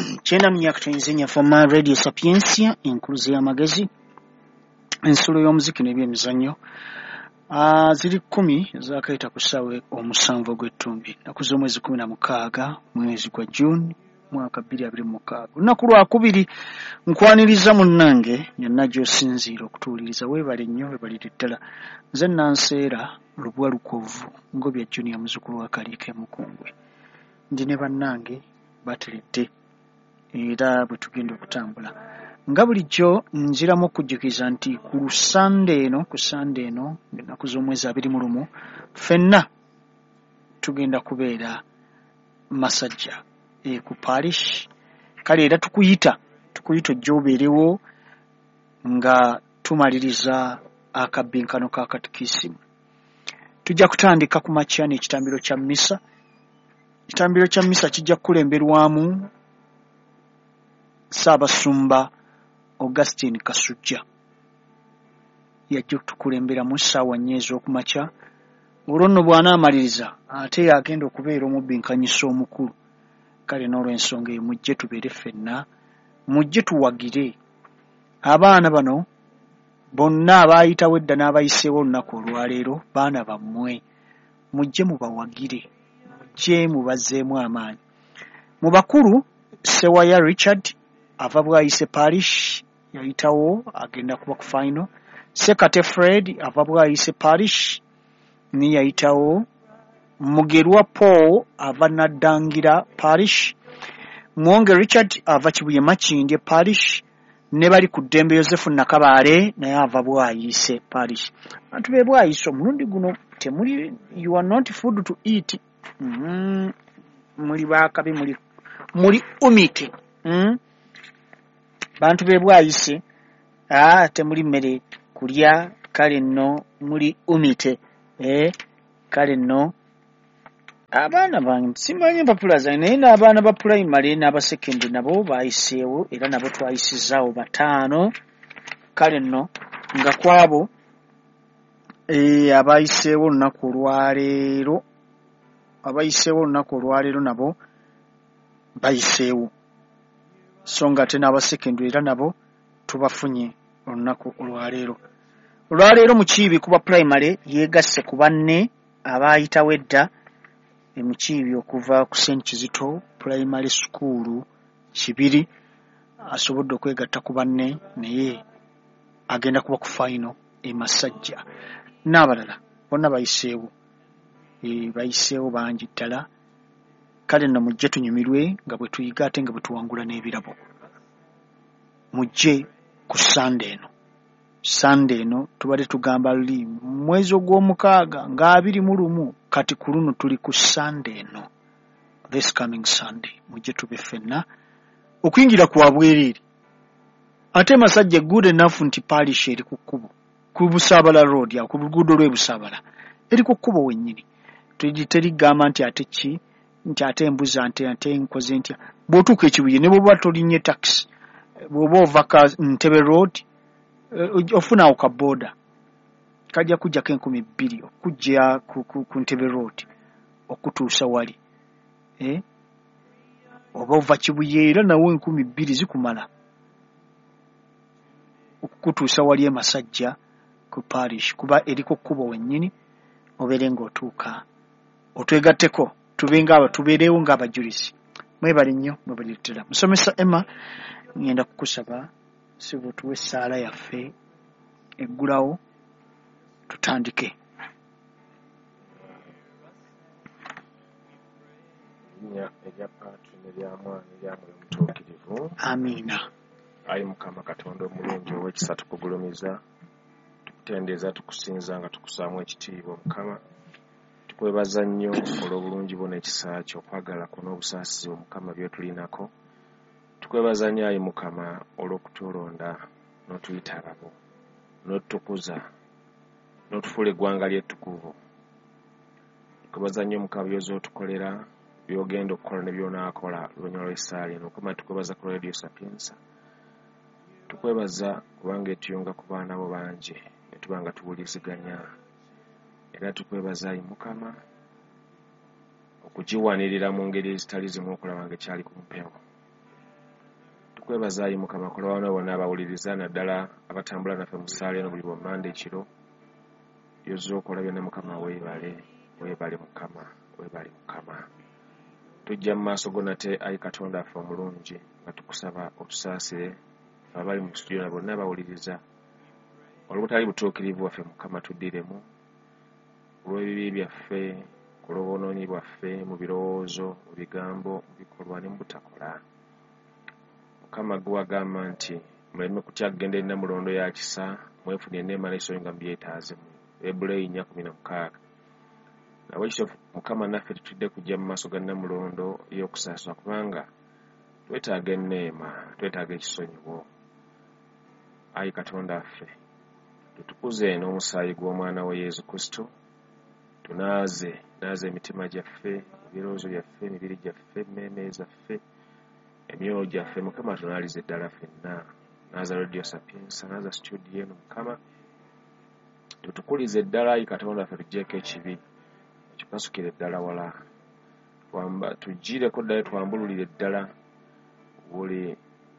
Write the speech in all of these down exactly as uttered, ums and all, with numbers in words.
Chena myaka tuyinzinya foma Radio Sapiensia inkuluzi y'amagezi ensulo y'omuziki n'ebyemizannyo uh, ziri kumi zaakaita ku ssaawa omusanvu gw'ettumbi naku z'omwezi kumi na mukaaga mwezi gwa June mwaka bbiri abiri mu mukaaga lunaku lwakubiri nkwaniriza munnange yonna gy'osinziira okutuuliriza weebale nnyo weebalire ddala nze Nanseera Lubwa Lukovu Ngobya Junior muzzukulu wa Kaliike Mukungwe ndi ne bannange bateredde era bwe tugenda okutambula nga bulijjo nziramu okujjukiza nti ku Sande eno ku Sande eno ennaku z'omwezi abiri mu lumu ffenna tugenda kubeera Masajja e ku parish kale era tukuyita tukuyita ojja obeerewo nga tumaliriza akabbinkano ka katikisimu. Tujja kutandika ku makya n'ekitambiro kya mmisa. Ekitambiro kya mmisa kijja kukulemberwamu Ssaabasumba Augustine Kasujja yajja okutukulembera mu ssaawa nnya ez'okumakya. Olwo nno bw'anaamaliriza ate yagenda okubeera omubbinkanyisa omukulu. Kale n'olw'ensonga eyo mujje tubeere ffenna mujje tuwagire abaana bano bonna abaayitawo edda n'abayiseewo olunaku olwaleero baana bammwe mujje mubawagire mujje mubazzeemu amaanyi. Mu bakulu Sewaya Richard ava Bwayise Parish yayitawo agenda kuba ku final. Sekate Fred ava Bwayise Parish ni yayitawo. Mugerwa Paul ava Naddangira Parish. Mwonge Richard ava Kibuye Makindye Parish. Ne bali ku Ddembe Yosefu Nakabaale naye ava Bwayise Parish. Bantu be Bwayise omulundi guno temuli you are not food to eat. Mm, muli baakabi muli muli umite. Mm? Bantu be Bwayise ah temuli mmere kulya kale nno muli umite. Eh kale nno abaana bange simanyi empapula zange naye n'abaana ba primary n'aba secondary nabo baayiseewo era nabo twayisizaawo bataano. Kale nno nga kwabo e, abayiseewo olunaku olwaleero abayiseewo olunaku olwaleero nabo bayiseewo so nga ate n'aba secondary era nabo tubafunye olunaku olwaleero. Olwaleero mu Kiibi kuba primary yeegasse ku banne abaayitawo edda emukiibi okuva ku Saint Kizito Primary School Kibiri asobodde okwegatta ku banne naye agenda kuba ku final e Masajja n'abalala bonna bayiseewo e bayiseewo bangi ddala. Kale nno mujje tunyumirwe nga bwe tuyiga ate nga bwe tuwangula n'ebirabo. Mujje ku Sande eno Sande eno tubadde tugamba luli mwezi ogw'omukaaga nga abiri mu lumu kati ku luno tuli ku Sande eno this coming Sunday mujje tube ffenna okuyingira kwa bwereere. Ate Masajja good enough nti parish eri ku kkubo ku Busaabala road ya ku luguudo lw'e Busaabala eri ku kkubo wennyini terigamba nti ate ki nti ate embuzi ante ate nkoze ntya. Bw'otuuka e Kibuye ne bw'oba tolinnye taxi bw'oba ova ka Ntebe road Uh, ofuna uka boda kajja kujja kenkumi bbiri okujja ku, ku, ku Ntebe road okutuusa wali eh oba ova Kibuye era nawe enkumi bbiri zikumala okutuusa wali e Masajja ku parish kuba eriko kkubo wennyini obeere ng'otuuka otwegatteko tubenga aba tubeerewo ng'abajulizi. Mwebale nnyo mwebale ddala. Musomesa Emma ngenda kukusaba sibu tuwe ssaala yaffe eggulawo tutandike. Amiina. Ayi Mukama Katonda omulungi ow'ekisa tukugulumiza tukutendeeza tukusinza nga tukusaamu ekitiibwa Mukama. Tukwebaza nnyo olw'obulungi bwo n'ekisa kyo okwagala ko n'obusaasizi Mukama byotulinako. Tukwebaza nnyo ayi Mukama olw'okutulonda n'otuyita ababo n'otukuza n'otufuula eggwanga ly'ettukuvu. Tukwebaza nnyo Mukama by'oza otukolera by'ogenda okukola ne by'onaakola luvannyuma lw'essaala eno. Mukama tukwebaza ku Radio Sapiensa. Tukwebaza kubanga etuyunga ku baana bo bangi ne tuba nga tuwuliziganya era tukwebaza ayi Mukama okugiwanirira mu ngeri ezitali zimu okulaba nga ekyali ku mpewo. tukwebaza ayi Mukama kulwana bonna abawuliriza naddala abatambula naffe mu ssaala eno buli bw'Mande ekiro by'ozza okola byonna Mukama weebale weebale Mukama weebale Mukama tujja mu maaso go nate ayi Katonda affe omulungi nga tukusaba otusaasire abali mu studio bonna abawuliriza olw'obutali butuukirivu waffe Mukama tuddiremu olw'ebibi byaffe ku lw'obwonoonyi bwaffe mu birowoozo mu bigambo mu bikolwa ne mu butakola Mukama gwe wagamba nti muleme kutya kugenda eri Namulondo ya kisa mwefunye enneema n'esonyi nga mubyetaaze mu Ebulayo nnya kumi na mukaaga nawe kityo Mukama naffe tutudde kujja mu maaso ga Namulondo y'okusaaswa kubanga twetaaga enneema twetaaga ekisonyiwo ayi Katonda affe tutukuze n'omusaayi gw'omwana wa Yesu Kristo tunaaze naaze emitima gyaffe ebirowoozo byaffe emibiri gyaffe emmeeme zaffe emyoyo gyaffe Mukama tunaalize ddala ffenna naaza Radio Sapienza naaza studio eno Mukama tutukulize ddala ayi Katonda ffe tuggyeko ekibi tukasukire ddala wala tuggiireko ddala twambululire ddala buli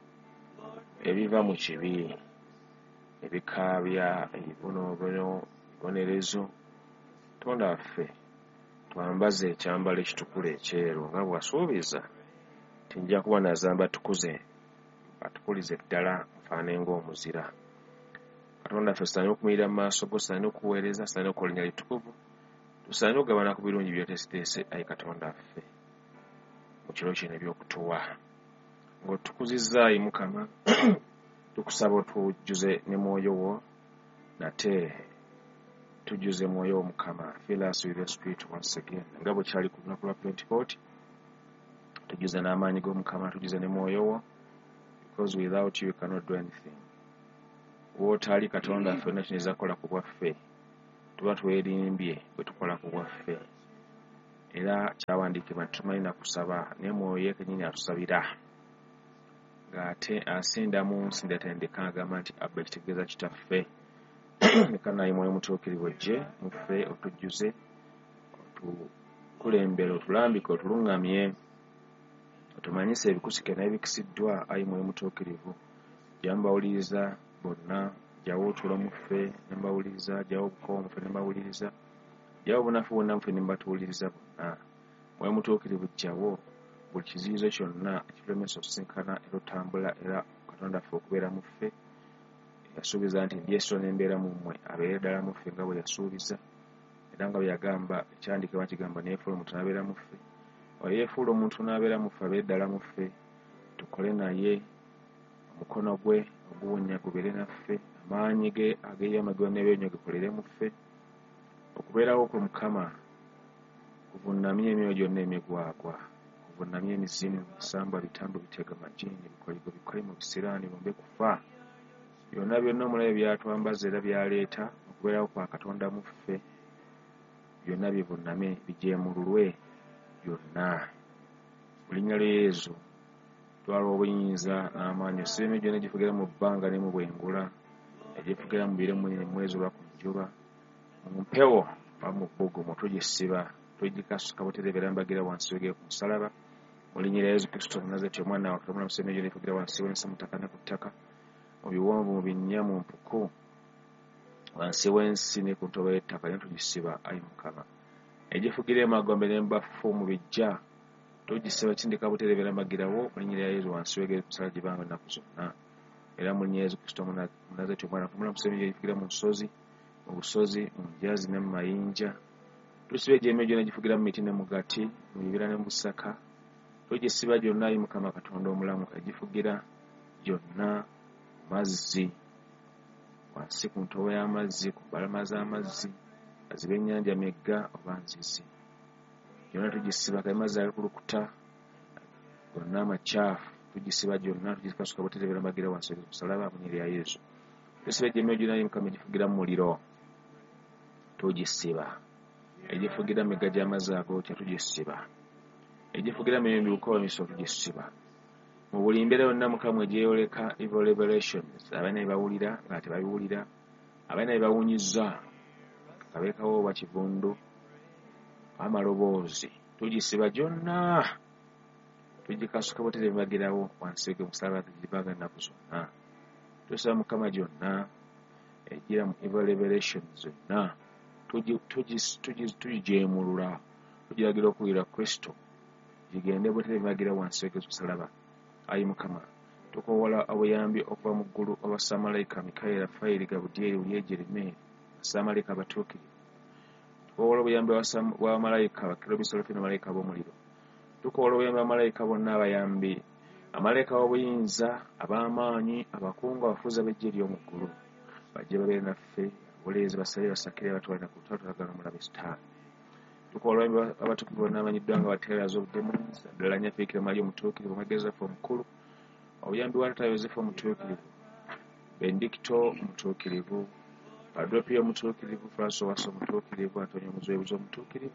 ebiva mu kibi ebikaabya ebibonoobono ebibonerezo Katonda waffe twambaze ekyambalo ekitukula ekyeru nga bwasuubiza tinja kuba nazamba tukuze atukulize ddala nfaane ng'omuzira Katonda ffe tusaanye okumirira mu maaso go tusaanye okuweereza tusaanye okukola litukuvu tusaanye okugabana ku birungi by'otesiteese ayi Katonda ffe mu kiro kino eby'okutuwa ng'otukuzizza ayi Mukama tukusaba otujjuze ne mwoyo wo nate tujjuze mwoyo wo Mukama fill us with the spirit once again nga bwe kyali ku lunaku lwa Pentecost tujjuze n'amaanyi go Mukama tujjuze ne mwoyo wo because without you we cannot do anything wootaali Katonda ffe fenna kineza kukola ku bwaffe tuba twerimbye bwe tukola ku bwaffe era kyawandiikibwa tumanyi na kusaba naye mwoyo ye kennyini atusabira ng'ate asinda mu nsi ndatendeka agamba nti abba ekitegeeza kitaffe leka naye mwoyo mutuukirivu ojje mu ffe otujjuze otukulembere otulambike otuluŋŋamye otumanyise ebikusike n'ebikisiddwa ayi mwoyo mutuukirivu jja mbawuliriza bonna jjawo otulo mu ffe ne mbawuliriza jjawo obukowo mu ffe ne mbawuliriza jjawo obunafu bwonna mu ffe ne mbatuwuliriza bonna mwoyo mutuukirivu jjawo buli kiziyizo kyonna ekitulemesa otusinkana era otambula era Katonda ffe okubeera mu ffe yasuubiza nti Yesu n'embeera mu mmwe abeere ddala mu ffe nga bwe yasuubiza era nga bwe yagamba ekyandikibwa kigamba neyefuula omuntu n'abeera mu ffe oyo yeefuula omuntu n'abeera mu ffe abeere ddala mu ffe tukole naye omukono gwe oguwonya gubeere naffe amaanyi ge ag'ebyamagero n'ebyonyo gekolere mu ffe okubeerawo kwe Mukama kuvunnamye emyoyo gyonna emigwagwa kuvunnamye emizimu bisambwa bitambo bitega majini bikoligo bikole mu bisiraani bombe kufa byonna byonna omulabe byatwambaza era byaleeta okubeerawo kwa Katonda mu ffe byonna bivunname bijeemululwe byonna mu linnya lya Yesu twala obuyinza n'amaanyi osireme gyonna gifugira mu bbanga ne mu bwengula egifugira mu bire mu mwezi olwa ku njuba mu mpewo oba mu bbugumu tugisiba tugikasuka butereebera mbagira wansi wegere ku musalaba mu linnya lya Yesu Kristo Omunnazaaleeti omwana wa Katonda musireme gyonna efugira wansi w'ensi mu ttaka ne ku ttaka mu biwonvu mu binnya mu mpuku wansi w'ensi ne ku ntobo y'ettaka ne tugisiba ayi Mukama egifugira emagombe n'embafu mu bijja tugisiba kindika butereebera mbagirawo mu linnya lya Yesu wansi wegere ku musalaba gibanga ennaku zonna era mu linnya lya Yesu Kristo Omunnazaaleeti omwana wa Katonda musireme gyonna egifugira mu nsozi mu busozi mu njazi ne mu mayinja tusiba egy'emyoyo gyonna gifugira mu miti ne mugati mu bibira ne mu busaka tugisiba gyonna ayi Mukama Katonda omulamu egifugira gyonna mazzi wansi ku ntobo y'amazzi ku mbalama z'amazzi aziba ennyanja megga oba nzizi gyonna tugisiba kale mazzi agakulukuta gonna amakyafu tugisiba gyonna tugikasuka butereebera mbagira wansi ku musalaba mu linnya lya Yesu tusiba egy'emyoyo gyonna ayi Mukama egifugira mu muliro tugisiba egifugira migga gy'amazzi agootya tugisiba egifugira mu biwuka emiso tugisiba mu buli mbeera yonna Mukama egyeyoleka evil revelations abalina bye nga tebabiwulira abalina bye bawunyizza kabeekawo oba kivundu amaloboozi tugisiba gyonna tugikasuka bwe teremagirawo wansi w'omusaalaba tugibanga ennaku zonna. Tusaba Mukama gyonna egira mu revelation zonna tugijeemulula tugiragira okuwulira Kristo gigende bwe teremagira wansi w'omusaalaba. Ayi Mukama tukoowola obuyambi okuva mu ggulu oba Samalayika Mikaera Fayiri Gabudyeri Uriya Jeremiya Samalayika abatuukirivu. Tukoowola obuyambi bwa malayika Bakerubi Serafina malayika b'omuliro. Tukoowola obuyambi bwa malayika bonna abayambi amalayika b'obuyinza ab'amaanyi abakungu abafuuzi ab'eggye ly'omu ggulu bajje babeere naffe obuleezi basale basakire batwalina ku lutalo tulagala omulabe Sitaani. Tukoowola obuyambi abatukuvu bonna amanyiddwa nga bateeraza obudemonzi ddala Nnyafiikira Maliya omutuukirivu Mwegezaffe omukulu obuyambi bwa Taata Yozefu omutuukirivu Bendikito omutuukirivu Padropio omutuukirivu Francis Owasa omutuukirivu Antonio Muzwebuzi omutuukirivu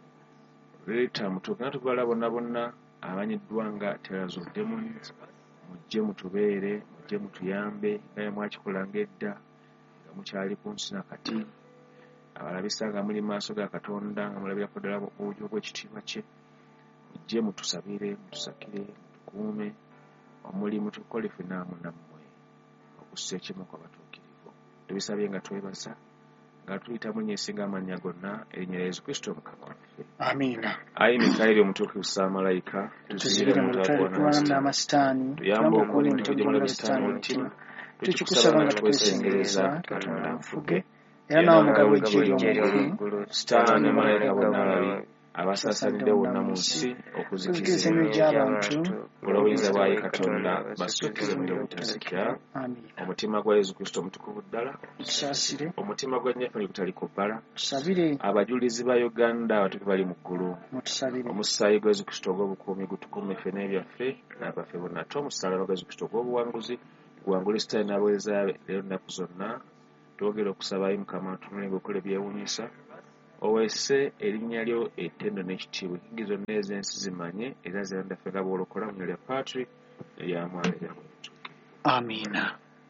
Rita omutuukirivu natugala bonna bonna amanyiddwa nga Tears of Demons mujje mutubeere mujje mutuyambe nga mwakikolanga edda nga mukyali ku nsi nakati abalabisa nga muli maaso ga Katonda nga mulabirako ddala obuujo bw'ekitiibwa kye. Mujje mutusabire mutusakire mutukuume omulimu tukole ffenna awamu nammwe okussa ekimu ku batuukirivu. Tubisabye nga twebaza nga tuyita mu nnyeesinga amannya gonna erinnya lya Yesu Kristo Mukama waffe. Amiina. Ayi Mikaeri omutuukirivu Samalayika tuzibire mu lutalo tulwana n'amasitaani tuyambe okuwulira emitego gy'omulabe Sitaani w'omutima tukikusaba nga tukwesengereza Katonda nfuge era nawe Mugabo w'eggye ly'omu Sitaani ne malayika bonna ababi abasaasaanidde wonna mu nsi okuzikiriza emyoyo gy'abantu olw'obuyinza bwa Katonda basukkize mu butazikira. Omutima gwa Yesu Kristo omutukuvu ddala tusaasire omutima gwa nnyaffe gutaliko bbala tusabire abajulizi ba Uganda abatukuvu bali mu ggulu mutusabire omusaayi gwa Yesu Kristo ogw'obukuumi gutukuume ffe n'ebyaffe n'abaffe bonna ate omusaalaba gwa Yesu Kristo ogw'obuwanguzi guwangule Sitaani n'abaweereza be leero nnaku zonna. Twogera okusaba ayi Mukama tunulenga okukola ebyewuunyisa oweese erinnya lyo ettendo n'ekitiibwa enkingi zonna ez'ensi zimanye era zirandaffe nga bw'olokola mu linnya lya Patrick erya Mwana erya Mwoyo. Amiina.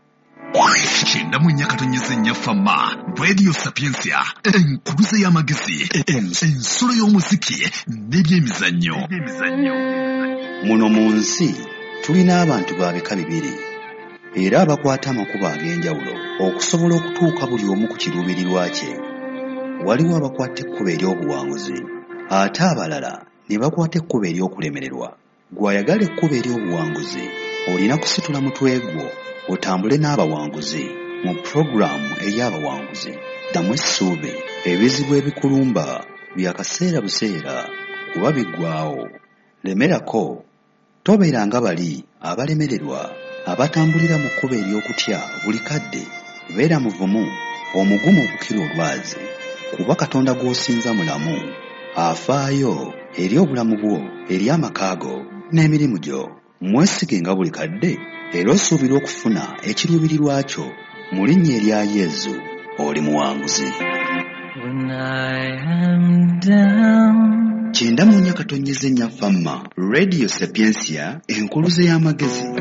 Kyenda mu nnya katonnyesa ennya Fama Radio Sapiensia enkuluze y'amagezi ensolo y'omuziki n'ebyemizannyo. Muno mu nsi tulina abantu ba bika bibiri era abakwata amakubo ag'enjawulo okusobola okutuuka buli omu ku kiruubirirwa kye. Waliwo abakwata ekkubo ery'obuwanguzi ate abalala ne bakwata ekkubo ery'okulemererwa. Gw'ayagala ekkubo ery'obuwanguzi olina kusitula mutwe gwo otambule n'abawanguzi mu pulogulaamu ey'abawanguzi. Ddamu essuubi ebizibu ebikulumba bya kaseera buseera kuba biggwaawo. Lemerako, tobeera nga bali abalemererwa abatambulira mu kkubo ery'okutya buli kadde. Beera muvumu omugumu okukira olwazi kuba Katonda gw'osinza mulamu afaayo eri obulamu bwo eri amaka go n'emirimu gyo. Mwesige nga buli kadde era osuubira okufuna ekiruubirirwa kyo mu linnya erya Yesu oli muwanguzi. Kyenda mu nnya katonnyeza ennya Fama Radio Sapiensia enkuluze y'amagezi